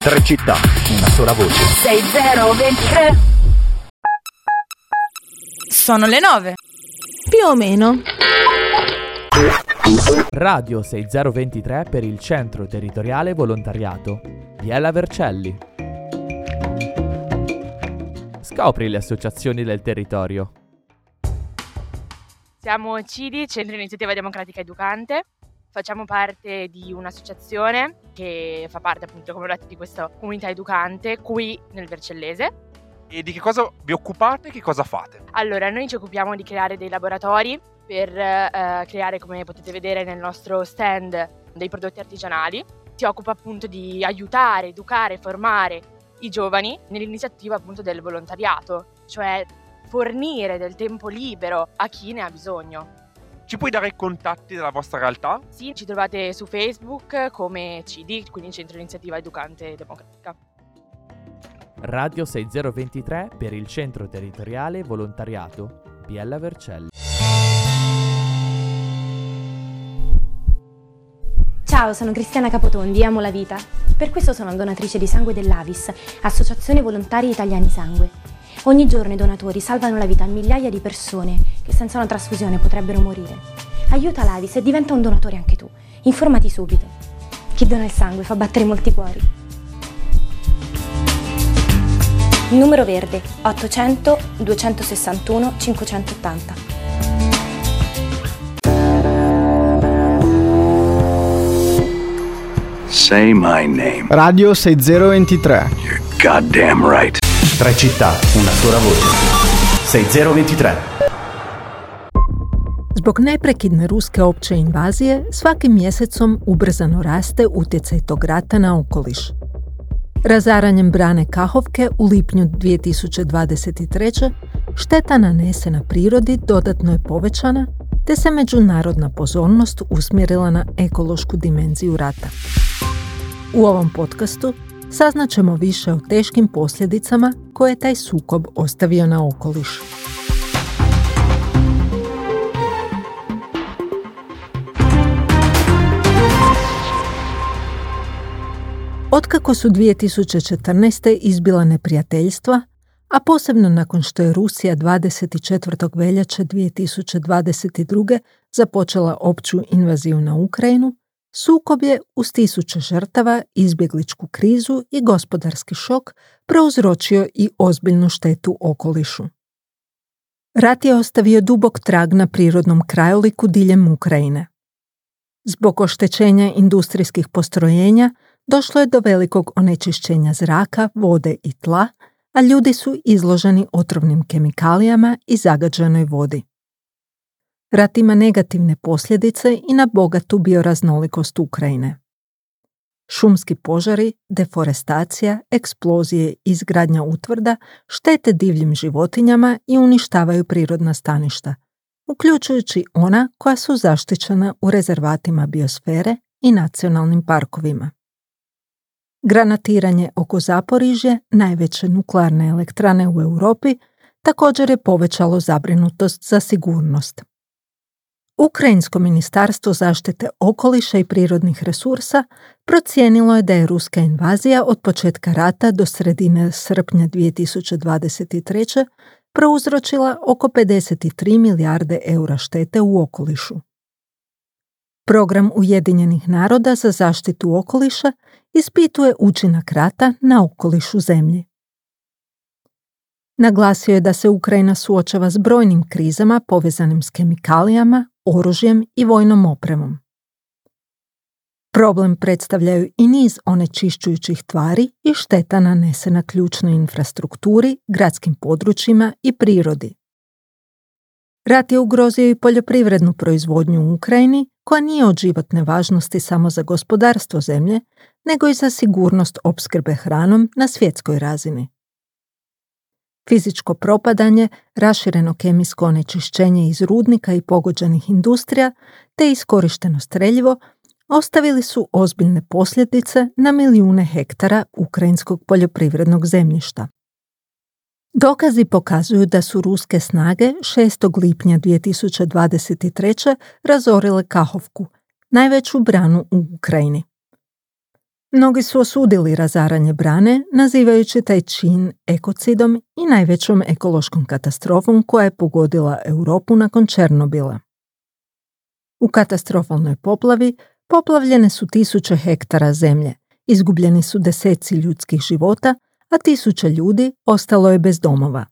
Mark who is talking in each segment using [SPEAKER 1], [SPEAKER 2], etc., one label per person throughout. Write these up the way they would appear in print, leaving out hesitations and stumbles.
[SPEAKER 1] Tre città, una sola voce.
[SPEAKER 2] 6023.
[SPEAKER 3] Sono le 9.
[SPEAKER 4] Più o meno.
[SPEAKER 5] Radio 6023 per il Centro Territoriale Volontariato. Biella Vercelli. Scopri le associazioni del territorio.
[SPEAKER 6] Siamo CIDI, Centro Iniziativa Democratica Educante. Facciamo parte di un'associazione che fa parte, appunto, come ho detto, di questa comunità educante qui nel Vercellese.
[SPEAKER 7] E di che cosa vi occupate e che cosa fate?
[SPEAKER 6] Allora, noi ci occupiamo di creare dei laboratori per creare, come potete vedere nel nostro stand, dei prodotti artigianali. Si occupa appunto di aiutare, educare, formare i giovani nell'iniziativa appunto del volontariato, cioè fornire del tempo libero a chi ne ha bisogno.
[SPEAKER 7] Ci puoi dare i contatti della vostra realtà?
[SPEAKER 6] Sì, ci trovate su Facebook come CIDI, quindi Centro Iniziativa Educante Democratica.
[SPEAKER 5] Radio 6023 per il Centro Territoriale Volontariato. Biella Vercelli.
[SPEAKER 8] Ciao, sono Cristiana Capotondi, amo la vita. Per questo sono donatrice di sangue dell'Avis, Associazione Volontari Italiani Sangue. Ogni giorno i donatori salvano la vita a migliaia di persone che senza una trasfusione potrebbero morire. Aiuta l'Avis e diventa un donatore anche tu. Informati subito. Chi dona il sangue fa battere molti cuori. Il numero verde 800 261 580.
[SPEAKER 9] Say my name.
[SPEAKER 10] Radio 6023.
[SPEAKER 9] You're goddamn right.
[SPEAKER 1] Tre città, una sola voce. 6023.
[SPEAKER 4] Zbog neprekidne ruske opće invazije, svakim mjesecom ubrzano raste utjecaj tog rata na okoliš. Razaranjem brane Kahovke u lipnju 2023. šteta nanesena prirodi dodatno je povećana, te se međunarodna pozornost usmjerila na ekološku dimenziju rata. U ovom podcastu saznaćemo više o teškim posljedicama koje je taj sukob ostavio na okoliš. Otkako su 2014. izbila neprijateljstva, a posebno nakon što je Rusija 24. veljače 2022. započela opću invaziju na Ukrajinu, sukob je uz tisuće žrtava, izbjegličku krizu i gospodarski šok prouzročio i ozbiljnu štetu okolišu. Rat je ostavio dubok trag na prirodnom krajoliku diljem Ukrajine. Zbog oštećenja industrijskih postrojenja došlo je do velikog onečišćenja zraka, vode i tla, a ljudi su izloženi otrovnim kemikalijama i zagađenoj vodi. Rat ima negativne posljedice i na bogatu bioraznolikost Ukrajine. Šumski požari, deforestacija, eksplozije, izgradnja utvrda štete divljim životinjama i uništavaju prirodna staništa, uključujući ona koja su zaštićena u rezervatima biosfere i nacionalnim parkovima. Granatiranje oko Zaporižje, najveće nuklearne elektrane u Europi, također je povećalo zabrinutost za sigurnost. Ukrajinsko ministarstvo zaštite okoliša i prirodnih resursa procijenilo je da je ruska invazija od početka rata do sredine srpnja 2023. prouzročila oko 53 milijarde eura štete u okolišu. Program Ujedinjenih naroda za zaštitu okoliša ispituje učinak rata na okoliš u zemlji. Naglasio je da se Ukrajina suočava s brojnim krizama povezanim s kemikalijama, oružjem i vojnom opremom. Problem predstavljaju i niz onečišćujućih tvari i šteta nanesena ključnoj infrastrukturi, gradskim područjima i prirodi. Rat je ugrozio i poljoprivrednu proizvodnju u Ukrajini, koja nije od životne važnosti samo za gospodarstvo zemlje, nego i za sigurnost opskrbe hranom na svjetskoj razini. Fizičko propadanje, rašireno kemijsko onečišćenje iz rudnika i pogođenih industrija, te iskorišteno streljivo ostavili su ozbiljne posljedice na milijune hektara ukrajinskog poljoprivrednog zemljišta. Dokazi pokazuju da su ruske snage 6. lipnja 2023. razorile Kahovku, najveću branu u Ukrajini. Mnogi su osudili razaranje brane, nazivajući taj čin ekocidom i najvećom ekološkom katastrofom koja je pogodila Europu nakon Černobila. U katastrofalnoj poplavi poplavljene su 1000 hektara zemlje, izgubljeni su deseci ljudskih života, a 1000 ljudi ostalo je bez domova.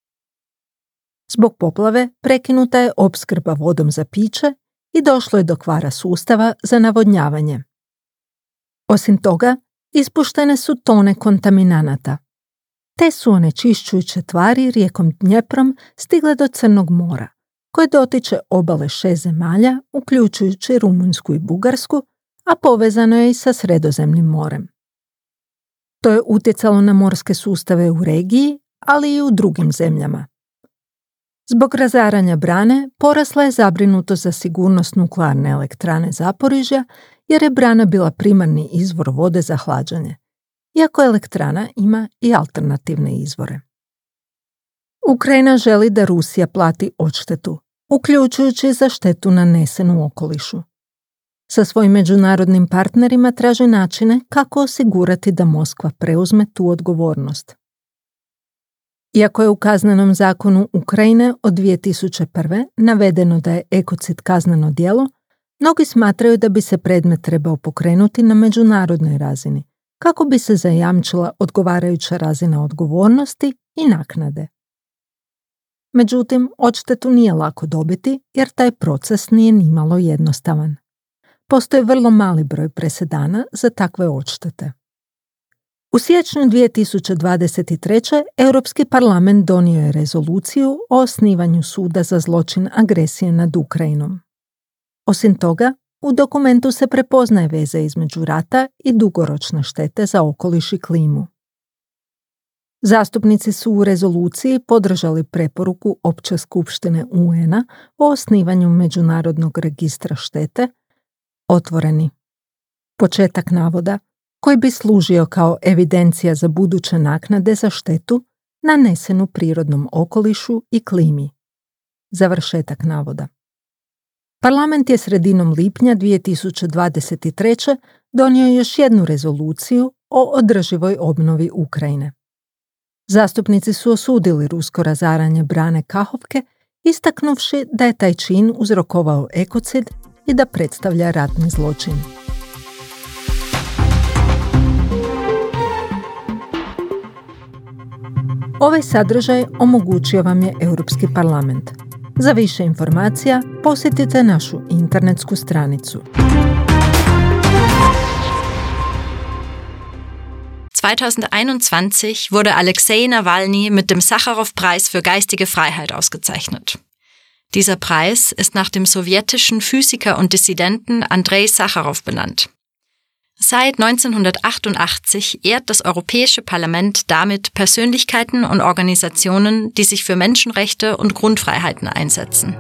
[SPEAKER 4] Zbog poplave prekinuta je opskrba vodom za piće i došlo je do kvara sustava za navodnjavanje. Osim toga, ispuštene su tone kontaminanata. Te su onečišćujuće tvari rijekom Dnjeprom stigle do Crnog mora, koje dotiče obale 6 zemalja, uključujući Rumunjsku i Bugarsku, a povezano je i sa Sredozemnim morem. To je utjecalo na morske sustave u regiji, ali i u drugim zemljama. Zbog razaranja brane porasla je zabrinutost za sigurnost nuklearne elektrane Zaporižja, jer je brana bila primarni izvor vode za hlađenje, iako elektrana ima i alternativne izvore. Ukrajina želi da Rusija plati odštetu, uključujući za štetu nanesenu okolišu. Sa svojim međunarodnim partnerima traži načine kako osigurati da Moskva preuzme tu odgovornost. Iako je u kaznenom zakonu Ukrajine od 2001. navedeno da je ekocid kazneno djelo, mnogi smatraju da bi se predmet trebao pokrenuti na međunarodnoj razini, kako bi se zajamčila odgovarajuća razina odgovornosti i naknade. Međutim, odštetu nije lako dobiti jer taj proces nije nimalo jednostavan. Postoji vrlo mali broj presedana za takve odštete. U siječnju 2023. Europski parlament donio je rezoluciju o osnivanju suda za zločin agresije nad Ukrajinom. Osim toga, u dokumentu se prepoznaje veze između rata i dugoročne štete za okoliš i klimu. Zastupnici su u rezoluciji podržali preporuku Opće skupštine UN-a o osnivanju Međunarodnog registra štete, otvoreni. Početak navoda, koji bi služio kao evidencija za buduće naknade za štetu nanesenu prirodnom okolišu i klimi. Završetak navoda. Parlament je sredinom lipnja 2023. donio još jednu rezoluciju o održivoj obnovi Ukrajine. Zastupnici su osudili rusko razaranje brane Kahovke, istaknuvši da je taj čin uzrokovao ekocid i da predstavlja ratni zločin. Ovaj sadržaj omogućio vam je Europski parlament. Za više informacija posjetite našu internetsku stranicu.
[SPEAKER 3] 2021 wurde Alexei Nawalny mit dem Sacharow-Preis für geistige Freiheit ausgezeichnet. Dieser Preis ist nach dem sowjetischen Physiker und Dissidenten Andrei Sacharow benannt. Seit 1988 ehrt das Europäische Parlament damit Persönlichkeiten und Organisationen, die sich für Menschenrechte und Grundfreiheiten einsetzen.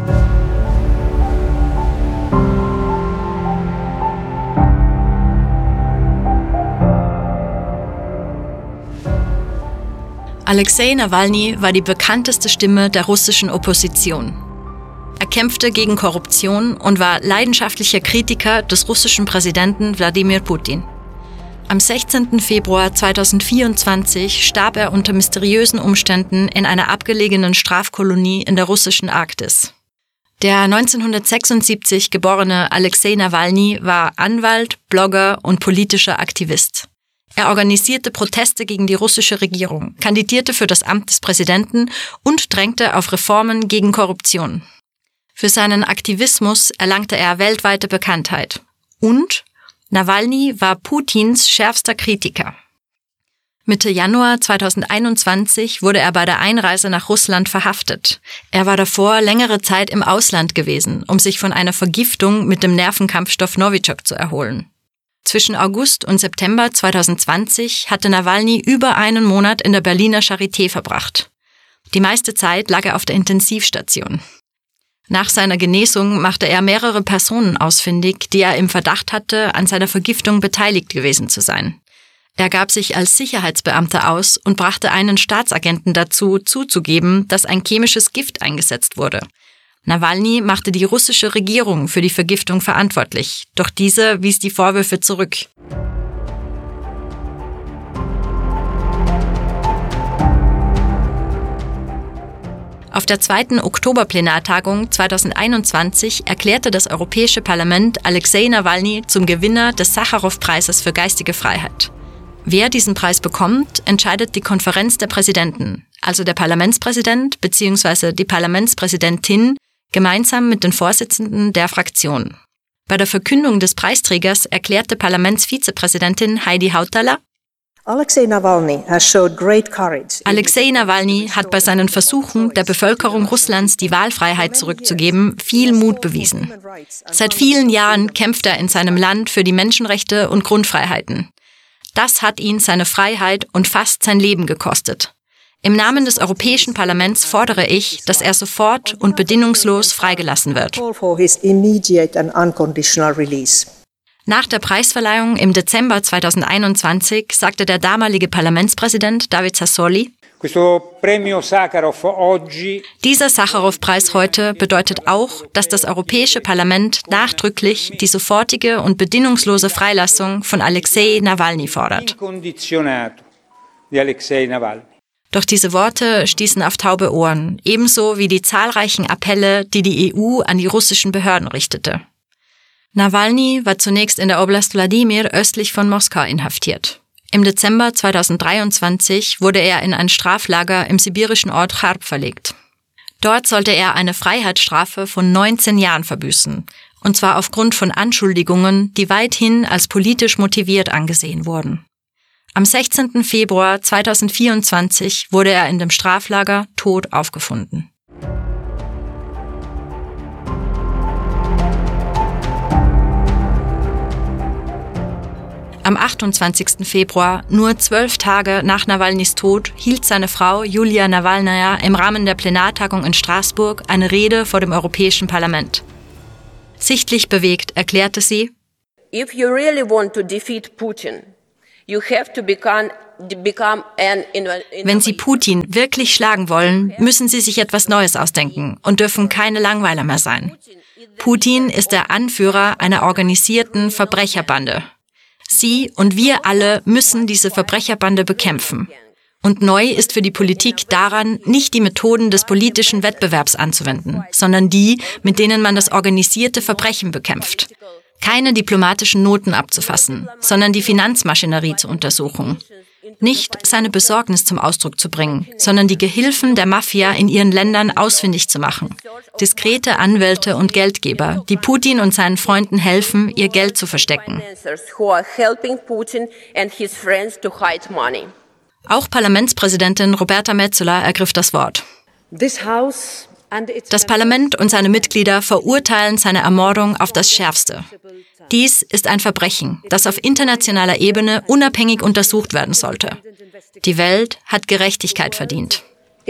[SPEAKER 3] Alexei Nawalny war die bekannteste Stimme der russischen Opposition. Er kämpfte gegen Korruption und war leidenschaftlicher Kritiker des russischen Präsidenten Wladimir Putin. Am 16. Februar 2024 starb er unter mysteriösen Umständen in einer abgelegenen Strafkolonie in der russischen Arktis. Der 1976 geborene Alexei Nawalny war Anwalt, Blogger und politischer Aktivist. Er organisierte Proteste gegen die russische Regierung, kandidierte für das Amt des Präsidenten und drängte auf Reformen gegen Korruption. Für seinen Aktivismus erlangte er weltweite Bekanntheit. Und Nawalny war Putins schärfster Kritiker. Mitte Januar 2021 wurde er bei der Einreise nach Russland verhaftet. Er war davor längere Zeit im Ausland gewesen, um sich von einer Vergiftung mit dem Nervenkampfstoff Novichok zu erholen. Zwischen August und September 2020 hatte Nawalny über einen Monat in der Berliner Charité verbracht. Die meiste Zeit lag er auf der Intensivstation. Nach seiner Genesung machte er mehrere Personen ausfindig, die er im Verdacht hatte, an seiner Vergiftung beteiligt gewesen zu sein. Er gab sich als Sicherheitsbeamter aus und brachte einen Staatsagenten dazu, zuzugeben, dass ein chemisches Gift eingesetzt wurde. Nawalny machte die russische Regierung für die Vergiftung verantwortlich, doch diese wies die Vorwürfe zurück. Auf der 2. Oktoberplenartagung 2021 erklärte das Europäische Parlament Alexei Nawalny zum Gewinner des Sacharow-Preises für geistige Freiheit. Wer diesen Preis bekommt, entscheidet die Konferenz der Präsidenten, also der Parlamentspräsident bzw. die Parlamentspräsidentin, gemeinsam mit den Vorsitzenden der Fraktionen. Bei der Verkündung des Preisträgers erklärte Parlamentsvizepräsidentin Heidi Hautala:
[SPEAKER 11] Alexei Nawalny
[SPEAKER 3] hat bei seinen Versuchen, der Bevölkerung Russlands die Wahlfreiheit zurückzugeben, viel Mut bewiesen. Seit vielen Jahren kämpft er in seinem Land für die Menschenrechte und Grundfreiheiten. Das hat ihn seine Freiheit und fast sein Leben gekostet. Im Namen des Europäischen Parlaments fordere ich, dass er sofort und bedingungslos freigelassen wird. Nach der Preisverleihung im Dezember 2021 sagte der damalige Parlamentspräsident David Sassoli: Dieser Sacharow-Preis heute bedeutet auch, dass das Europäische Parlament nachdrücklich die sofortige und bedingungslose Freilassung von Alexei Nawalny fordert. Doch diese Worte stießen auf taube Ohren, ebenso wie die zahlreichen Appelle, die die EU an die russischen Behörden richtete. Nawalny war zunächst in der Oblast Wladimir östlich von Moskau inhaftiert. Im Dezember 2023 wurde er in ein Straflager im sibirischen Ort Charb verlegt. Dort sollte er eine Freiheitsstrafe von 19 Jahren verbüßen, und zwar aufgrund von Anschuldigungen, die weithin als politisch motiviert angesehen wurden. Am 16. Februar 2024 wurde er in dem Straflager tot aufgefunden. Am 28. Februar, nur 12 Tage nach Nawalnys Tod, hielt seine Frau Julia Nawalnaja im Rahmen der Plenartagung in Straßburg eine Rede vor dem Europäischen Parlament. Sichtlich bewegt erklärte sie:
[SPEAKER 12] If you really want to defeat Putin, you have to become an
[SPEAKER 3] Wenn Sie Putin wirklich schlagen wollen, müssen Sie sich etwas Neues ausdenken und dürfen keine Langweiler mehr sein. Putin ist der Anführer einer organisierten Verbrecherbande. Sie und wir alle müssen diese Verbrecherbande bekämpfen. Und neu ist für die Politik daran, nicht die Methoden des politischen Wettbewerbs anzuwenden, sondern die, mit denen man das organisierte Verbrechen bekämpft. Keine diplomatischen Noten abzufassen, sondern die Finanzmaschinerie zu untersuchen. Nicht seine Besorgnis zum Ausdruck zu bringen, sondern die Gehilfen der Mafia in ihren Ländern ausfindig zu machen. Diskrete Anwälte und Geldgeber, die Putin und seinen Freunden helfen, ihr Geld zu verstecken. Auch Parlamentspräsidentin Roberta Metsola ergriff das Wort. Das Parlament und seine Mitglieder verurteilen seine Ermordung auf das Schärfste. Dies ist ein Verbrechen, das auf internationaler Ebene unabhängig untersucht werden sollte. Die Welt hat Gerechtigkeit verdient.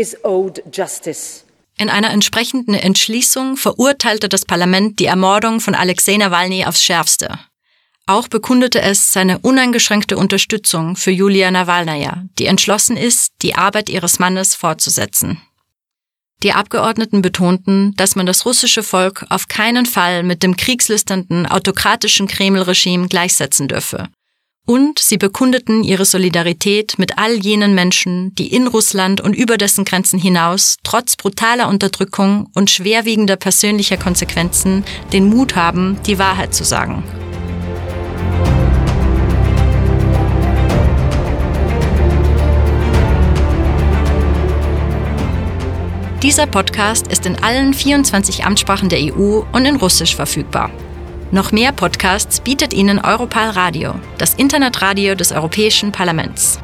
[SPEAKER 3] In einer entsprechenden Entschließung verurteilte das Parlament die Ermordung von Alexei Nawalny aufs Schärfste. Auch bekundete es seine uneingeschränkte Unterstützung für Julia Nawalnaja, die entschlossen ist, die Arbeit ihres Mannes fortzusetzen. Die Abgeordneten betonten, dass man das russische Volk auf keinen Fall mit dem kriegslüsternden, autokratischen Kreml-Regime gleichsetzen dürfe. Und sie bekundeten ihre Solidarität mit all jenen Menschen, die in Russland und über dessen Grenzen hinaus, trotz brutaler Unterdrückung und schwerwiegender persönlicher Konsequenzen, den Mut haben, die Wahrheit zu sagen. Dieser Podcast ist in allen 24 Amtssprachen der EU und in Russisch verfügbar. Noch mehr Podcasts bietet Ihnen Europal Radio, das Internetradio des Europäischen Parlaments.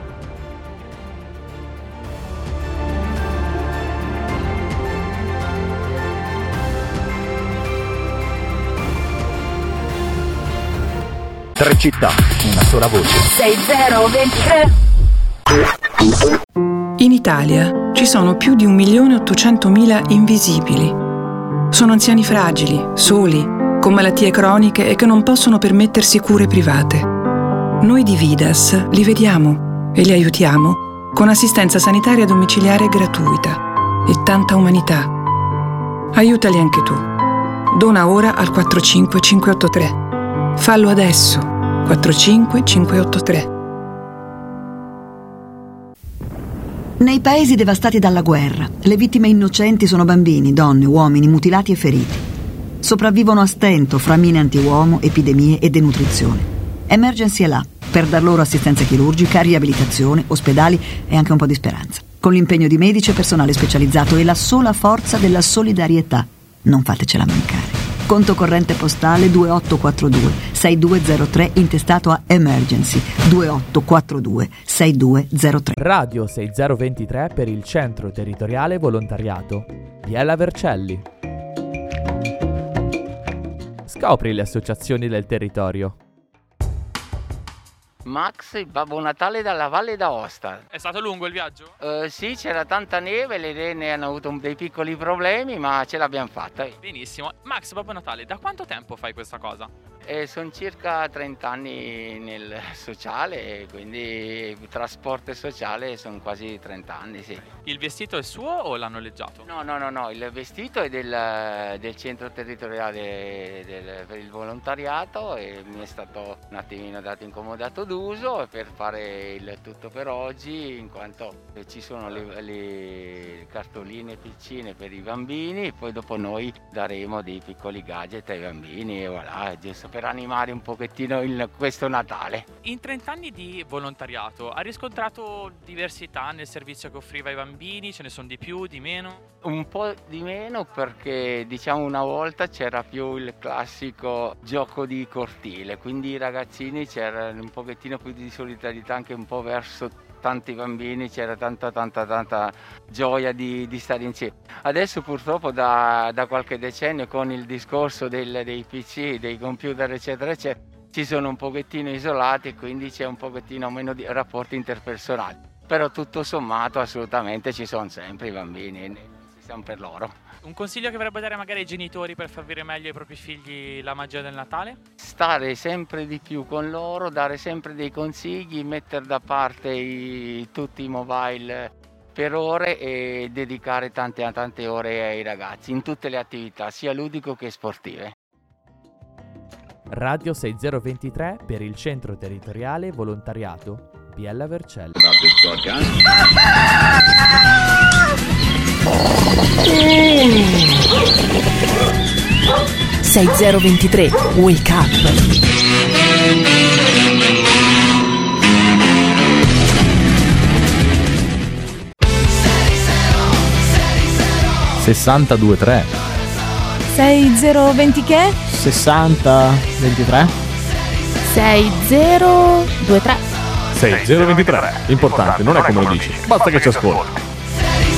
[SPEAKER 1] Tre città, una sola voce.
[SPEAKER 2] 6023.
[SPEAKER 13] In Italia ci sono più di 1.800.000 invisibili. Sono anziani fragili, soli, con malattie croniche e che non possono permettersi cure private. Noi di Vidas li vediamo e li aiutiamo con assistenza sanitaria domiciliare gratuita e tanta umanità. Aiutali anche tu. Dona ora al 45583. Fallo adesso. 45583.
[SPEAKER 14] Nei paesi devastati dalla guerra, le vittime innocenti sono bambini, donne, uomini mutilati e feriti. Sopravvivono a stento fra mine antiuomo, epidemie e denutrizione. Emergency è là per dar loro assistenza chirurgica, riabilitazione, ospedali e anche un po' di speranza. Con l'impegno di medici e personale specializzato e la sola forza della solidarietà. Non fatecela mancare. Conto corrente postale 2842 6203 intestato a Emergency 2842 6203.
[SPEAKER 5] Radio 6023 per il Centro Territoriale Volontariato di Ella Vercelli. Scopri le associazioni del territorio.
[SPEAKER 15] Max, il Babbo Natale dalla Valle d'Aosta.
[SPEAKER 16] È stato lungo il viaggio?
[SPEAKER 15] Sì, c'era tanta neve, le renne hanno avuto dei piccoli problemi, ma ce l'abbiamo fatta.
[SPEAKER 16] Benissimo. Max, Babbo Natale, da quanto tempo fai questa cosa?
[SPEAKER 15] Sono circa 30 anni nel sociale, quindi trasporto e sociale sono quasi 30 anni, sì.
[SPEAKER 16] Il vestito è suo o l'ha noleggiato?
[SPEAKER 15] No, il vestito è del centro territoriale per il volontariato e mi è stato un attimino dato incomodato d'uso per fare il tutto per oggi, in quanto ci sono le cartoline piccine per i bambini, poi dopo noi daremo dei piccoli gadget ai bambini e voilà, giusto per animare un pochettino questo Natale.
[SPEAKER 16] In 30 anni di volontariato ha riscontrato diversità nel servizio che offriva ai bambini? Ce ne sono di più, di meno?
[SPEAKER 15] Un po' di meno, perché diciamo una volta c'era più il classico gioco di cortile, quindi i ragazzini c'era un pochettino più di solidarietà anche un po' verso tanti bambini, c'era tanta gioia di stare insieme. Adesso purtroppo da qualche decennio, con il discorso dei PC, dei computer eccetera, ci sono un pochettino isolati e quindi c'è un pochettino meno di rapporti interpersonali. Però tutto sommato assolutamente ci sono sempre i bambini, ci siamo per loro.
[SPEAKER 16] Un consiglio che vorrebbe dare magari ai genitori per far vivere meglio ai propri figli la magia del Natale?
[SPEAKER 15] Stare sempre di più con loro, dare sempre dei consigli, mettere da parte tutti i mobile per ore e dedicare tante ore ai ragazzi in tutte le attività, sia ludico che sportive.
[SPEAKER 5] Radio 6023 per il Centro Territoriale Volontariato Biella Vercelli.
[SPEAKER 17] 6023 Wake Up.
[SPEAKER 1] (6023)
[SPEAKER 17] 6020 che?
[SPEAKER 10] 6023
[SPEAKER 17] 6023
[SPEAKER 1] 6023. Importante, non è come lo dici, basta che ci ascolti.